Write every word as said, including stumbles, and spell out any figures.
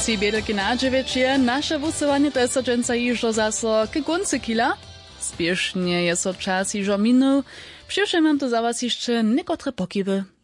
Wsi biedelki na dziewięcie, nasze wusywanie to jest so dżęca iżo zaso k końcu kila. Spiesznie jest so czas iżo minął. Przyszedł mam tu za was jeszcze niekotre pokiwy.